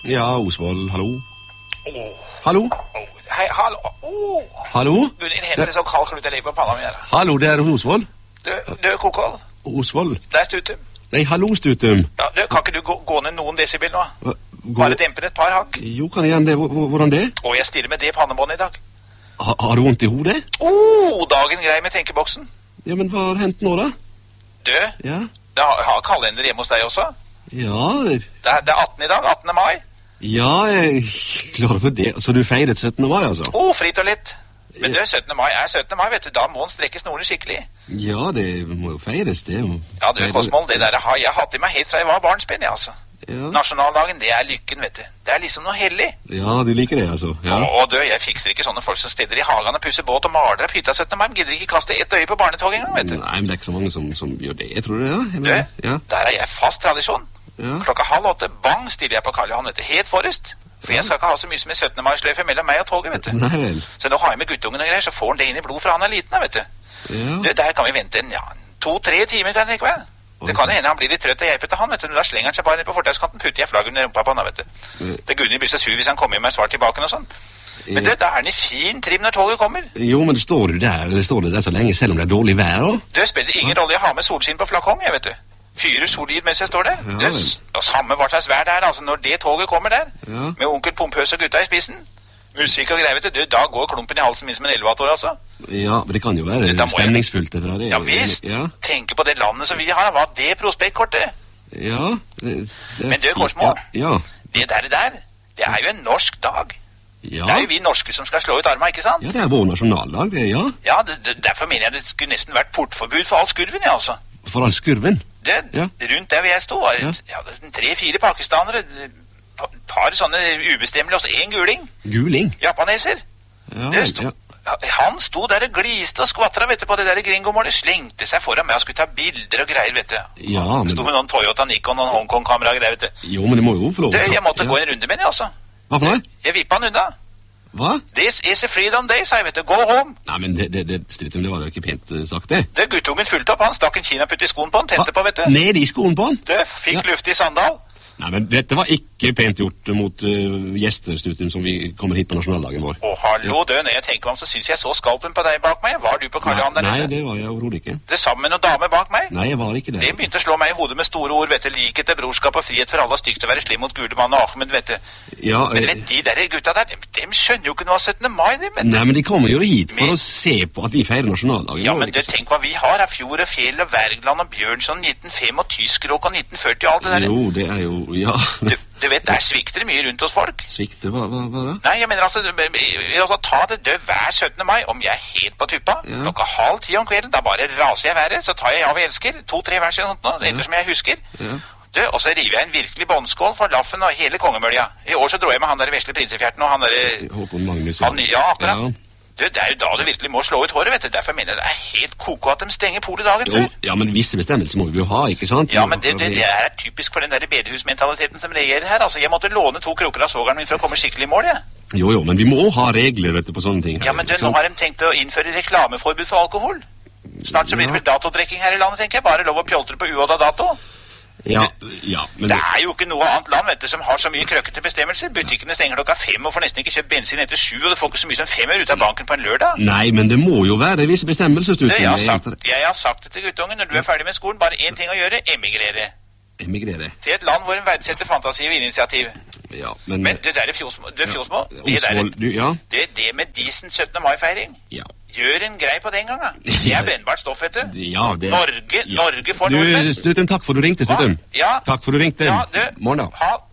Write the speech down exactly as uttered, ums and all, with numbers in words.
Ja, Osvald, hallo. Oh. Hallo? Oh. Hei, hallo. Oh. Hallo? Gunhild henter så kald klut jeg legger på panna mi her. Hallo, det er Osvald. Du, du, Kokoll. Osvald. Det er Stutum. Nei, hallo, Stutum. Ja, du, kan ikke du gå, gå ned noen desibel nå? Hva, gå... Bare dempe det et par hakk. Jo, kan jeg gjerne det. Hvor- Hvordan det? Og jeg stiller med det pannebåndet i dag. Ha, har du vondt i hodet? Oh, dagen grei med tenkeboksen. Ja, men hva har hendt nå da? Du, Ja? det har, har kalender hjemme hos deg også. Ja, det... Det er, det er atten i dag, attende mai. Ja, jeg er klar for det. Så du feiret syttende mai, altså? Oh, fritt og litt. Men du, syttende mai er syttende mai, vet du. Da må den strekke snoren skikkelig. Ja, det må jo feires, det. Jo. Ja, du, Kosmold, det der har jeg hatt i meg helt fra jeg var barnsben, jeg, altså. Ja. Nasjonaldagen, det er lykken, vet du. Det er liksom noe hellig. Ja, du liker det, altså. Ja. Og, og du, jeg fikser ikke sånne folk som steder i hagen og pusser båt og maler opp hytta syttende mai. De gidder ikke kaste ett øye på barnetog engang, vet du. Nei, men det er ikke så mange som, som gjør det, tror du det? Ja? Jeg Du, mener, ja. der er jeg fast tradisjon. Ja. Klokka halv åtte, bang, stiller jeg på Karl Johan, vet du. Helt forrest. For jeg skal ikke ha så mye som en syttende mai-sløyfe mellom meg og toget, vet du. Nei vel. Så nå har jeg med guttungen og greier, så får han det inn i blod fra han er liten, vet du. Ja. Du, der kan vi vente en, ja, to-tre timer, kan jeg tenke meg. Det kan hende han blir litt trøtt og geipete, han, vet du. Da slenger han seg bare ned på fortauskanten, putter jeg flagget under rumpa på han, vet du. Eh. Det Gunhild blir så sur hvis han kommer med svar tilbake og sånn. Men du, da er han i fin trim når toget kommer. Jo, men det står du der, eller står det der så lenge, selv om det er dårlig vær, da? Det spiller ingen rolle, jeg har med solskinn på flakong, jeg, vet du. Fyrer solid mens jeg står der. Ja, Det, vel. og samme hva slags vær det er, altså, når det toget kommer der, Ja. med onkel Pompøs og gutta i spissen, musikk og greier, vet du, du, da går klumpen i halsen min som en elleveåtte år, altså. Ja, men det kan jo være Da må jeg- stemningsfullt etter det. Ja visst, Ja, tenke på det landet som vi har, hva det prospektkortet. ja det, det er Men du, fint. Korsmo, Ja, det der, der, det er jo en norsk dag. ja. Det er jo vi norske som skal slå ut arma, ikke sant? Ja, det er vår nasjonaldag, det, ja. Ja, det, det, derfor mener jeg det skulle nesten vært portforbud for all skurven, ja, altså. For all skurven. Det, Ja. rundt der hvor jeg stod, var Ja. det ja, tre-fire pakistanere, et par sånne ubestemmelige, også en guling, Guling. japaneser. Ja, Det vel, sto, ja. Han sto der og gliste og skvatra, vet du, på det der gringomålet, slengte seg foran meg og skulle ta bilder og greier, vet du. Ja, men, Sto med noen Toyota, Nikon og Hongkong-kamera og greier, vet du. jo, men det må jo få lov Det, til. jeg måtte ja. gå en runde med det, altså. Hva for noe? Jeg vippa han unna. Hva? This is a freedom day, sa jeg, vet du. Go home. Nei, men det, det, det, Strutum, det var jo ikke pent eh, sagt, det. Det guttungen fulgte opp, han stakk en kinaputt i skoen på han, tente Hva? på, vet du. Ned i skoen på han? Du, fikk Ja. luft i Sandal. Nei, men dette var ikke pent gjort mot uh, gjester, Strutum, som vi kommer hit på nasjonaldagen vår. Å, hallo, du, når jeg tenker meg om, så synes jeg så skalpen på deg bak meg. Var du på Karl Johan der Nei, nede? det var jeg overhodet ikke. Det samme med noen damer bak meg? Nei, jeg var ikke De der. begynte å slå meg i hodet med store ord, vet du. Likhet til brorskap og frihet for alle, og stygt å være slim mot Gulemann og Ahmed, vet du. Ja, Men eh, vet, de der gutta der, de, de skjønner jo ikke noe av syttende mai, de, men... nei, men de kommer jo hit for Men- å se på at vi feirer nasjonaldagen. Ja, vår, men du, ikke sant? tenk hva vi har av Fjord og Fjell og Wergeland og Bjørnson, nitten fem og Tyskeråk og nitten førti og alt det der. Jo, det er jo, ja. Du, du vet, der svikter det mye rundt hos folk. Svikter, hva, hva, hva da? Nei, jeg mener altså, du, altså ta det død hver syttende mai, om jeg er helt på tuppa, Ja. klokka halv ti om kvelden, da bare raser jeg været, så tar jeg av elsker, to-tre vers eller noe, Ja. ettersom jeg husker. Ja. Du, og så river jeg en virkelig båndskål for laffen og hele kongemølja. I år så dro jeg med han der vesle prinsefjerten og han der... Håkon Magnus. Han, ja, akkurat. Ja. Du, det er jo da du virkelig må slå ut håret, vet du. Derfor mener jeg det er helt koko at de stenger polet dagen Jo, før. ja, men visse bestemmelser må vi jo ha, ikke sant? Ja, men det, det, det er typisk for den der bedehusmentaliteten som regjerer her. Altså, jeg måtte låne to krukker av svogeren min for å komme skikkelig i mål, jeg. Jo, jo, men vi må ha regler, vet du, på sånne ting. her, Ja, men du, ikke nå sant? har de tenkt å innføre reklameforbud for alkohol. Snart så blir det vel datodrekking her i landet, tenker jeg. Bare lov å pjoltre på uådda dato. Ja, ja, men... Det er jo ikke noe annet land, vet du, som har så mye krøkkete bestemmelser. Butikkene stenger klokka fem og får nesten ikke kjøpt bensin etter sju, og du får ikke så mye som fem øre ut av banken på en lørdag. Nei, men det må jo være visse bestemmelser, Det, Strutum. jeg, har Jeg sagt, antar- jeg har sagt det til guttungen, når du er ferdig med skolen, bare én ting å gjøre, emigrere. Emigrere. Til et land hvor en verdsetter fantasi og initiativ. Ja, men... Men det der er fjosmo, det er fjosmo, Ja, det der, Osvold, du, ja? det, det med decent syttende mai-feiring, Ja. gjør en grei på den gangen. Det er brennbart stoff, vet du. Ja, det... Norge, ja. Norge for Du, nordmenn. Strutum, takk for du ringte, Strutum. Ja. Takk for du ringte. Ja, du. Morgen da. Ha,